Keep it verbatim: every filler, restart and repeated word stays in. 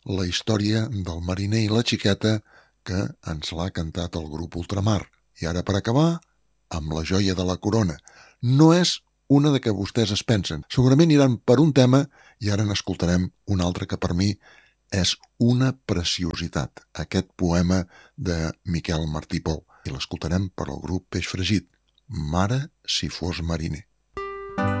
la història del mariner i la xiqueta que ens l'ha cantat el grup Ultramar. I ara, per acabar, amb la joia de la corona. No és una de què vostès es pensen. Segurament iran per un tema i ara n'escoltarem un altre que per mi és una preciositat, aquest poema de Miquel Martí i Pol. I l'escoltarem per al grup Peix Fregit, Mare si fos mariner.